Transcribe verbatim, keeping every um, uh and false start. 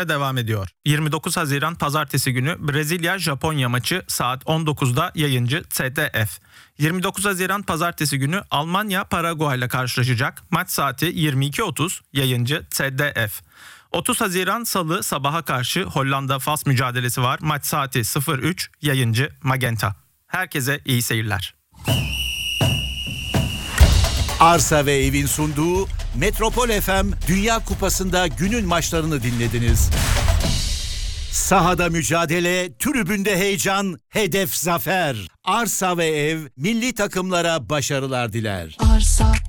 devam ediyor. yirmi dokuz Haziran Pazartesi günü Brezilya-Japonya maçı saat on dokuzda yayıncı T D F. yirmi dokuz Haziran Pazartesi günü Almanya Paraguay ile karşılaşacak. Maç saati yirmi iki otuz yayıncı T D F. otuz Haziran Salı sabaha karşı Hollanda-Fas mücadelesi var. Maç saati sıfır üç yayıncı Magenta. Herkese iyi seyirler. Arsa ve Evin sunduğu Metropol F M Dünya Kupası'nda günün maçlarını dinlediniz. Sahada mücadele, tribünde heyecan, hedef zafer. Arsa ve Ev milli takımlara başarılar diler. Arsa